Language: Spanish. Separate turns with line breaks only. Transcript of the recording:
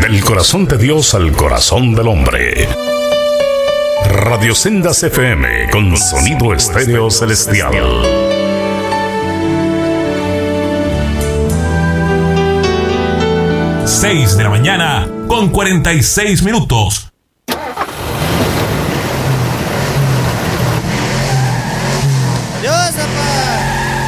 Del corazón de Dios al corazón del hombre. Radio Sendas FM con sonido estéreo celestial.
6 de la mañana con 46 minutos.